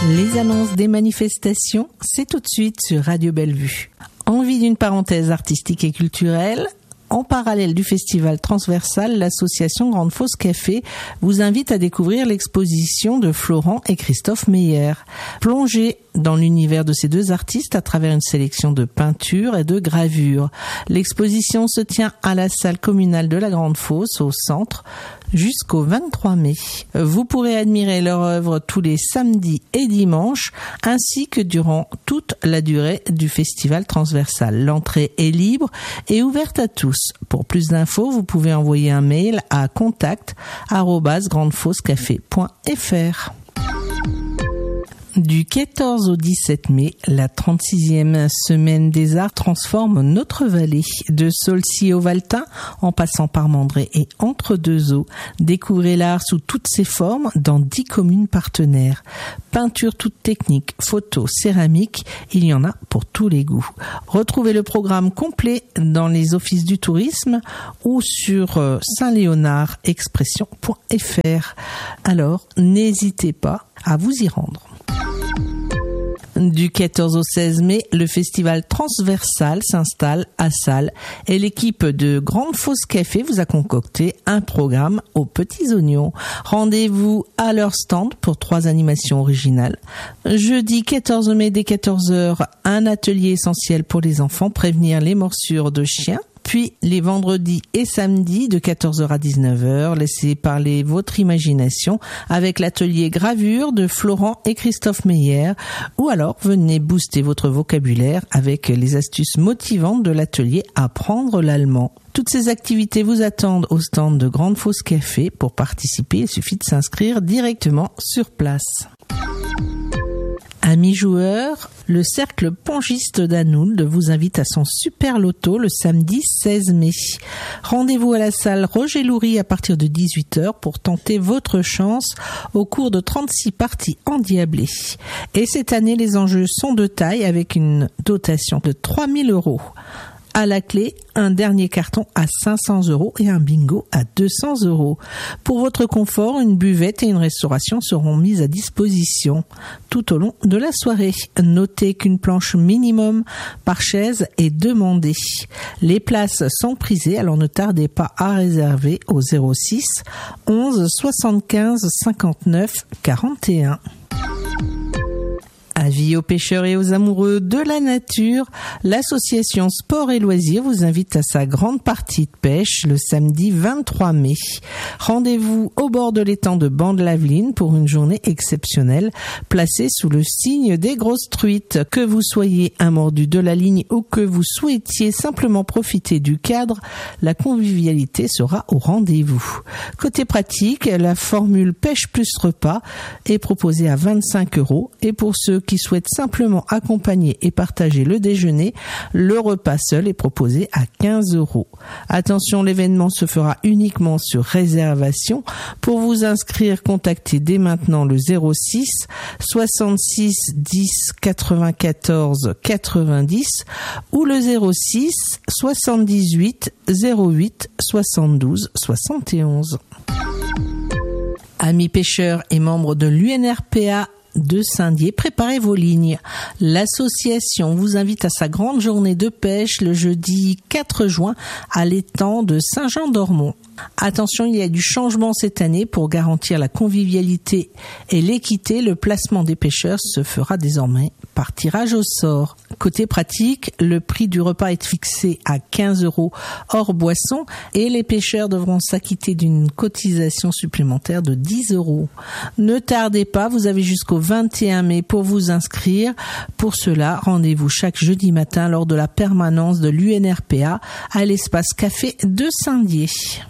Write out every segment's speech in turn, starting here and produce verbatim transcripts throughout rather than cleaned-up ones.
Les annonces des manifestations, c'est tout de suite sur Radio Bellevue. Envie d'une parenthèse artistique et culturelle ? En parallèle du festival transversal, l'association Grande Fosse Café vous invite à découvrir l'exposition de Florent et Christophe Meyer. Plongez dans l'univers de ces deux artistes à travers une sélection de peintures et de gravures. L'exposition se tient à la salle communale de la Grande Fosse, au centre, jusqu'au vingt-trois mai. Vous pourrez admirer leur œuvre tous les samedis et dimanches, ainsi que durant toute la durée du festival transversal. L'entrée est libre et ouverte à tous. Pour plus d'infos, vous pouvez envoyer un mail à contact arobase grandefossecafé point f r. Du quatorze au dix-sept mai, la trente-sixième semaine des arts transforme notre vallée. De Saulcy-au-Valtin, en passant par Mandré et Entre-deux-Eaux, découvrez l'art sous toutes ses formes dans dix communes partenaires. Peinture toute technique, photos, céramique, il y en a pour tous les goûts. Retrouvez le programme complet dans les offices du tourisme ou sur saint-léonard expression point f r. Alors, n'hésitez pas à vous y rendre. Du quatorze au seize mai, le festival transversal s'installe à Salles et l'équipe de Grande Fosse Café vous a concocté un programme aux petits oignons. Rendez-vous à leur stand pour trois animations originales. Jeudi quatorze mai dès quatorze heures, un atelier essentiel pour les enfants, prévenir les morsures de chiens. Puis les vendredis et samedis de quatorze heures à dix-neuf heures, laissez parler votre imagination avec l'atelier gravure de Florent et Christophe Meyer, ou alors venez booster votre vocabulaire avec les astuces motivantes de l'atelier Apprendre l'allemand. Toutes ces activités vous attendent au stand de Grande Fosse Café. Pour participer, il suffit de s'inscrire directement sur place. Amis joueurs, le cercle pongiste d'Anould vous invite à son super loto le samedi seize mai. Rendez-vous à la salle Roger Loury à partir de dix-huit heures pour tenter votre chance au cours de trente-six parties endiablées. Et cette année, les enjeux sont de taille avec une dotation de trois mille euros. À la clé, un dernier carton à cinq cents euros et un bingo à deux cents euros. Pour votre confort, une buvette et une restauration seront mises à disposition tout au long de la soirée. Notez qu'une planche minimum par chaise est demandée. Les places sont prisées, alors ne tardez pas à réserver au zéro six onze soixante-quinze cinquante-neuf quarante et un. Avis aux pêcheurs et aux amoureux de la nature, l'association Sport et Loisirs vous invite à sa grande partie de pêche le samedi vingt-trois mai. Rendez-vous au bord de l'étang de Bande-Laveline pour une journée exceptionnelle placée sous le signe des grosses truites. Que vous soyez un mordu de la ligne ou que vous souhaitiez simplement profiter du cadre, la convivialité sera au rendez-vous. Côté pratique, la formule pêche plus repas est proposée à vingt-cinq euros et pour ceux qui souhaitent simplement accompagner et partager le déjeuner, le repas seul est proposé à quinze euros. Attention, l'événement se fera uniquement sur réservation. Pour vous inscrire, contactez dès maintenant le zéro six soixante-six dix quatre-vingt-quatorze quatre-vingt-dix ou le zéro six soixante-dix-huit zéro huit soixante-douze soixante et onze. Amis pêcheurs et membres de l'U N R P A de Saint-Dié, préparez vos lignes. L'association vous invite à sa grande journée de pêche le jeudi quatre juin à l'étang de Saint-Jean-d'Ormont. Attention, il y a du changement cette année pour garantir la convivialité et l'équité. Le placement des pêcheurs se fera désormais par tirage au sort. Côté pratique, le prix du repas est fixé à quinze euros hors boisson et les pêcheurs devront s'acquitter d'une cotisation supplémentaire de dix euros. Ne tardez pas, vous avez jusqu'au vingt et un mai pour vous inscrire. Pour cela, rendez-vous chaque jeudi matin lors de la permanence de l'U N R P A à l'espace café de Saint-Dié.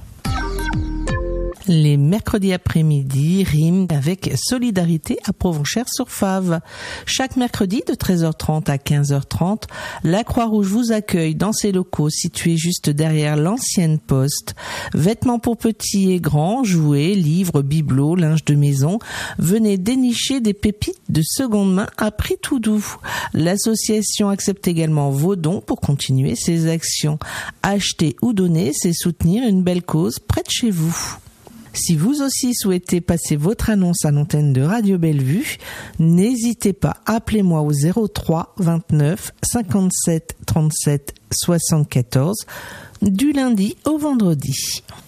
Les mercredis après-midi riment avec solidarité à Provenchères-sur-Fave. Chaque mercredi de treize heures trente à quinze heures trente, la Croix-Rouge vous accueille dans ses locaux situés juste derrière l'ancienne poste. Vêtements pour petits et grands, jouets, livres, bibelots, linge de maison. Venez dénicher des pépites de seconde main à prix tout doux. L'association accepte également vos dons pour continuer ses actions. Acheter ou donner, c'est soutenir une belle cause près de chez vous. Si vous aussi souhaitez passer votre annonce à l'antenne de Radio Bellevue, n'hésitez pas, appelez-moi au zéro trois vingt-neuf cinquante-sept trente-sept soixante-quatorze du lundi au vendredi.